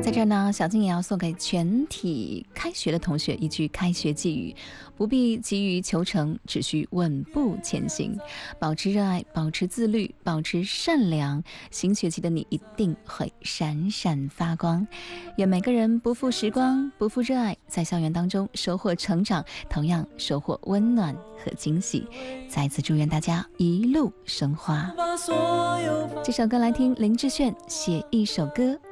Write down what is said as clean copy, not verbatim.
在这儿呢，小静也要送给全体开学的同学一句开学寄语：不必急于求成，只需稳步前行，保持热爱，保持自律，保持善良，新学期的你一定会闪闪发光。愿每个人不负时光，不负热爱，在校园当中收获成长，同样收获温暖和惊喜。再次祝愿大家一路生花。这首歌来听林志炫写一首歌。